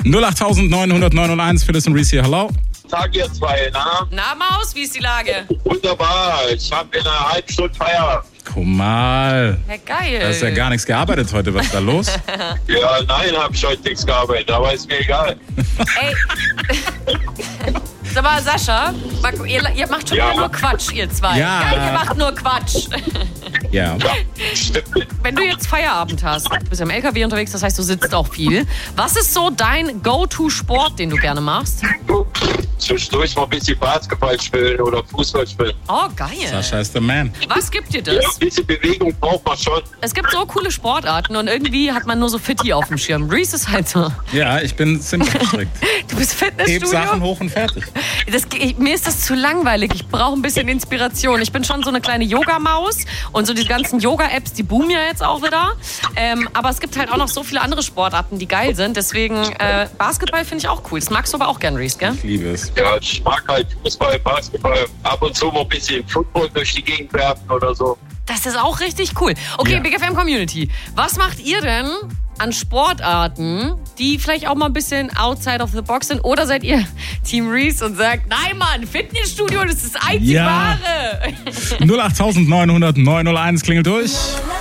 08900 Phyllis und Reese hier, hallo. Tag ihr zwei, Na Maus, wie ist die Lage? Wunderbar, ich habe in einer halben Stunde Feierabend. Guck mal. Ja, geil. Du hast ja gar nichts gearbeitet heute, was ist da los? Ja, nein, habe ich heute nichts gearbeitet, aber ist mir egal. Ey. Sag mal, Sascha, ihr macht schon wieder nur Quatsch, ihr zwei. Ja. Ihr macht nur Quatsch. Ja. Stimmt. Wenn du jetzt Feierabend hast, du bist ja im LKW unterwegs, das heißt, du sitzt auch viel. Was ist so dein Go-To-Sport, den du gerne machst? Zwischendurch mal ein bisschen Basketball spielen oder Fußball spielen. Oh, geil. Sascha ist der Man. Was gibt dir Ja, das? ein bisschen Bewegung braucht man schon. Es gibt so coole Sportarten und irgendwie hat man nur so Fitti auf dem Schirm. Reese ist halt so. Ja, ich bin ziemlich strikt. Du bist Heb Fitnessstudio. Sachen hoch und fertig. Mir ist das zu langweilig. Ich brauche ein bisschen Inspiration. Ich bin schon so eine kleine Yoga-Maus und so die ganzen Yoga-Apps, die boomen ja jetzt auch wieder. Aber es gibt halt auch noch so viele andere Sportarten, die geil sind. Deswegen Basketball finde ich auch cool. Das magst du aber auch gern, Reese, gell? Ich liebe es. Ja, ich mag halt Fußball, Basketball, ab und zu mal ein bisschen Football durch die Gegend werfen oder so. Das ist auch richtig cool. Okay, Ja. Big FM Community. Was macht ihr denn an Sportarten, die vielleicht auch mal ein bisschen outside of the box sind? Oder seid ihr Team Reese und sagt, nein Mann, Fitnessstudio, das ist das einzig Ja. Wahre. 08900 901 klingelt durch.